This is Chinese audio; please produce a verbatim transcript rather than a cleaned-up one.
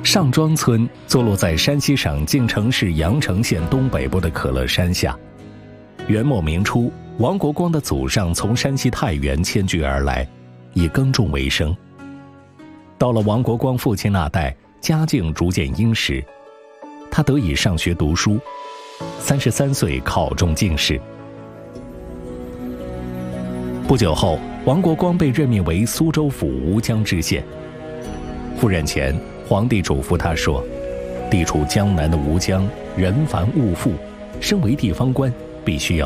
上庄村坐落在山西省晋城市阳城县东北部的可乐山下。元末明初，王国光的祖上从山西太原迁居而来，以耕种为生。到了王国光父亲那代，家境逐渐殷实，他得以上学读书，三十三岁考中进士。不久后，王国光被任命为苏州府吴江知县。赴任前，皇帝嘱咐他说，地处江南的吴江人繁物富，身为地方官，必须要